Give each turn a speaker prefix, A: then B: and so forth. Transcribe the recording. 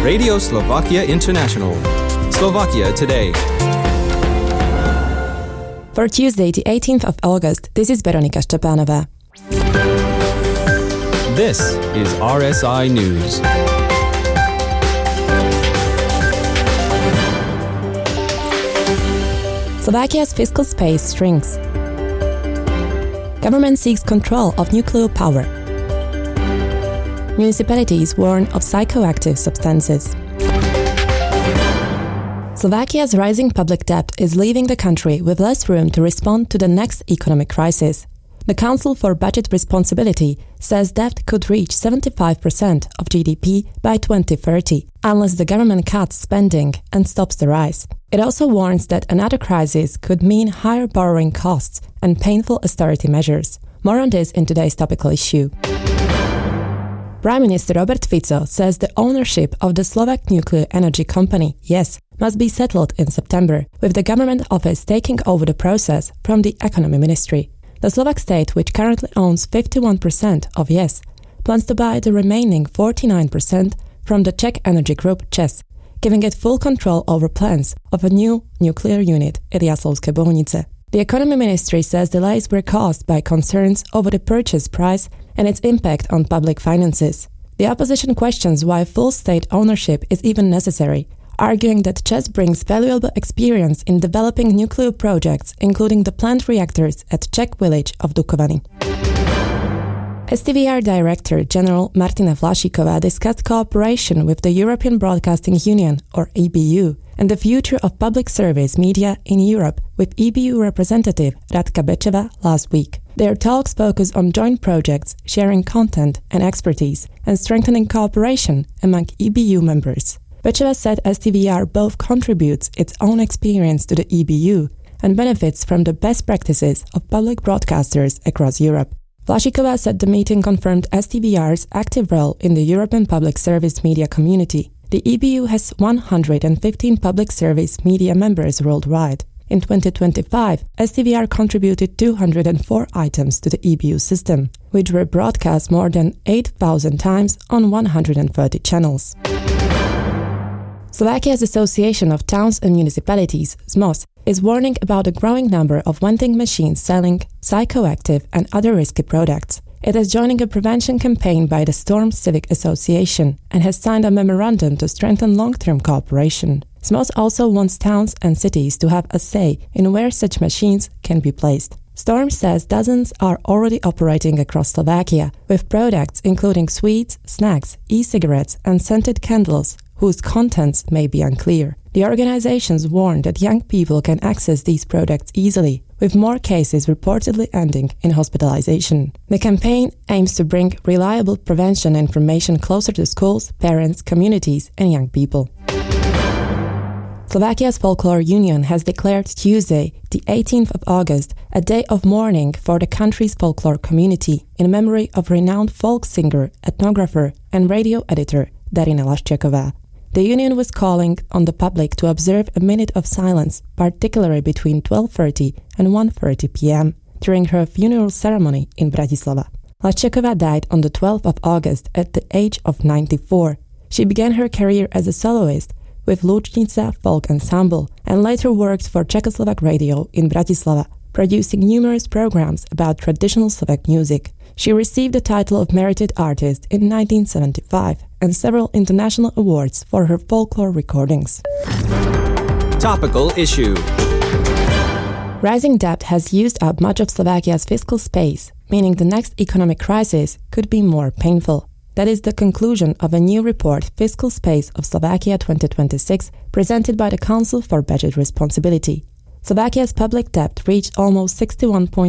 A: Radio Slovakia International. Slovakia Today.
B: For Tuesday, the 18th of August, this is Veronika Szczepanova.
A: This is RSI News.
B: Slovakia's fiscal space shrinks. Government seeks control of nuclear power. Municipalities warn of psychoactive substances. Slovakia's rising public debt is leaving the country with less room to respond to the next economic crisis. The Council for Budget Responsibility says debt could reach 75% of GDP by 2030, unless the government cuts spending and stops the rise. It also warns that another crisis could mean higher borrowing costs and painful austerity measures. More on this in today's topical issue. Prime Minister Robert Fico says the ownership of the Slovak nuclear energy company, ČEZ, must be settled in September, with the government office taking over the process from the Economy Ministry. The Slovak state, which currently owns 51% of ČEZ, plans to buy the remaining 49% from the Czech energy group ČEZ, giving it full control over plans of a new nuclear unit at Jaslovské Bohunice. The Economy Ministry says delays were caused by concerns over the purchase price and its impact on public finances. The opposition questions why full state ownership is even necessary, arguing that ČEZ brings valuable experience in developing nuclear projects, including the planned reactors at Czech village of Dukovany. STVR Director General Martina Vlašíková discussed cooperation with the European Broadcasting Union, or EBU, and the future of public service media in Europe with EBU representative Radka Bečeva last week. Their talks focus on joint projects, sharing content and expertise, and strengthening cooperation among EBU members. Bečeva said STVR both contributes its own experience to the EBU and benefits from the best practices of public broadcasters across Europe. Vlašíková said the meeting confirmed STVR's active role in the European public service media community. The EBU has 115 public service media members worldwide. In 2025, STVR contributed 204 items to the EBU system, which were broadcast more than 8,000 times on 130 channels. Slovakia's Association of Towns and Municipalities, ZMOS, is warning about a growing number of vending machines selling psychoactive and other risky products. It is joining a prevention campaign by the Storm Civic Association and has signed a memorandum to strengthen long-term cooperation. ZMOS also wants towns and cities to have a say in where such machines can be placed. Storm says dozens are already operating across Slovakia, with products including sweets, snacks, e-cigarettes and scented candles, whose contents may be unclear. The organizations warn that young people can access these products easily, with more cases reportedly ending in hospitalization. The campaign aims to bring reliable prevention information closer to schools, parents, communities, and young people. Slovakia's Folklore Union has declared Tuesday, the 18th of August, a day of mourning for the country's folklore community in memory of renowned folk singer, ethnographer, and radio editor Darina Laščáková. The union was calling on the public to observe a minute of silence, particularly between 12:30 and 1:30 p.m. during her funeral ceremony in Bratislava. Laščáková died on the 12th of August at the age of 94. She began her career as a soloist with Lučnica Folk Ensemble and later worked for Czechoslovak Radio in Bratislava, producing numerous programs about traditional Slovak music. She received the title of Merited Artist in 1975 and several international awards for her folklore recordings.
A: Topical issue.
B: Rising debt has used up much of Slovakia's fiscal space, meaning the next economic crisis could be more painful. That is the conclusion of a new report, Fiscal Space of Slovakia 2026, presented by the Council for Budget Responsibility. Slovakia's public debt reached almost 61.5